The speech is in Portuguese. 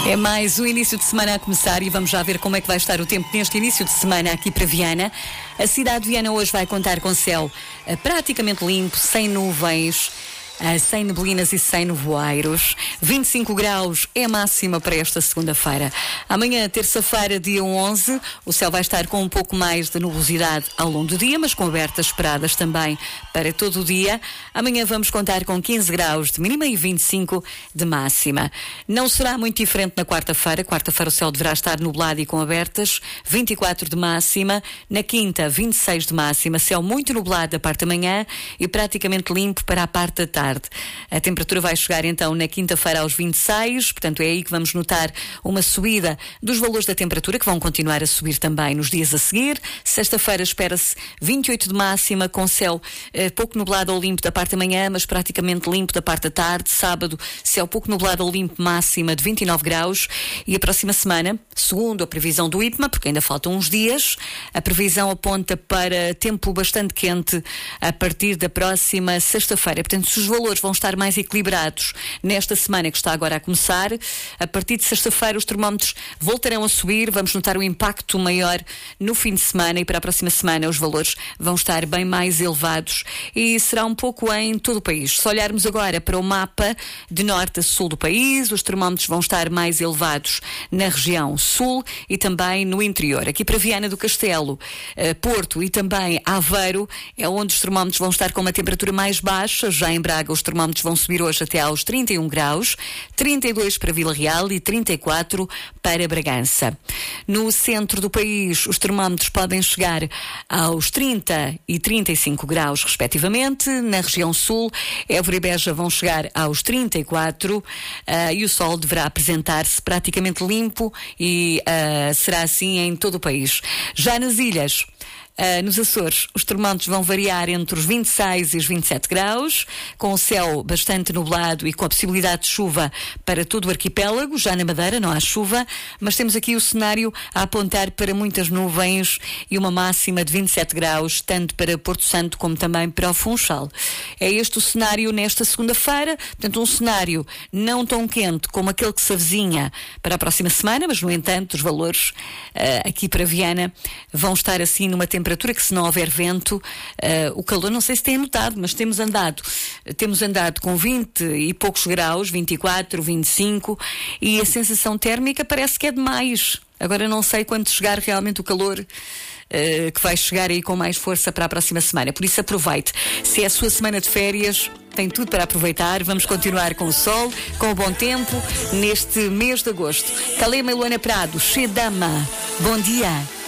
É mais um início de semana a começar e vamos já ver como é que vai estar o tempo neste início de semana aqui para Viana. A cidade de Viana hoje vai contar com céu praticamente limpo, sem nuvens, sem neblinas e sem nevoeiros. 25 graus é a máxima para esta segunda-feira. Amanhã, terça-feira, dia 11, o céu vai estar com um pouco mais de nubosidade ao longo do dia, mas com abertas esperadas também para todo o dia. Amanhã vamos contar com 15 graus de mínima e 25 de máxima. Não será muito diferente na quarta-feira. Quarta-feira o céu deverá estar nublado e com abertas, 24 de máxima. Na quinta, 26 de máxima. Céu muito nublado da parte da manhã e praticamente limpo para a parte da tarde. A temperatura vai chegar então na quinta-feira aos 26, portanto é aí que vamos notar uma subida dos valores da temperatura, que vão continuar a subir também nos dias a seguir. Sexta-feira espera-se 28 de máxima, com céu pouco nublado ou limpo da parte da manhã, mas praticamente limpo da parte da tarde. Sábado, céu pouco nublado ou limpo, máxima de 29 graus. E a próxima semana, segundo a previsão do IPMA, porque ainda faltam uns dias, a previsão aponta para tempo bastante quente a partir da próxima sexta-feira. Portanto, se os valores vão estar mais equilibrados nesta semana que está agora a começar, a partir de sexta-feira os termómetros voltarão a subir, vamos notar um impacto maior no fim de semana e para a próxima semana os valores vão estar bem mais elevados e será um pouco em todo o país. Se olharmos agora para o mapa de norte a sul do país, os termómetros vão estar mais elevados na região sul e também no interior. Aqui para Viana do Castelo, Porto e também Aveiro é onde os termómetros vão estar com uma temperatura mais baixa. Já em Braga os termómetros vão subir hoje até aos 31 graus, 32 para Vila Real e 34 para Bragança. No centro do país, os termómetros podem chegar aos 30 e 35 graus, respectivamente. Na região sul, Évora e Beja vão chegar aos 34 e o sol deverá apresentar-se praticamente limpo e será assim em todo o país. Já nas ilhas, nos Açores, os termómetros vão variar entre os 26 e os 27 graus, com o céu bastante nublado e com a possibilidade de chuva para todo o arquipélago. Já na Madeira não há chuva, mas temos aqui o cenário a apontar para muitas nuvens e uma máxima de 27 graus, tanto para Porto Santo como também para o Funchal. É este o cenário nesta segunda-feira, portanto um cenário não tão quente como aquele que se avizinha para a próxima semana, mas no entanto os valores aqui para Viana vão estar assim numa temperatura que, se não houver vento, o calor, não sei se têm notado, mas temos andado com 20 e poucos graus, 24, 25, e a sensação térmica parece que é demais. Agora não sei quando chegar realmente o calor que vai chegar aí com mais força para a próxima semana. Por isso aproveite. Se é a sua semana de férias, tem tudo para aproveitar. Vamos continuar com o sol, com o bom tempo, neste mês de agosto. Calema e Luana Prado, Xedama. Bom dia.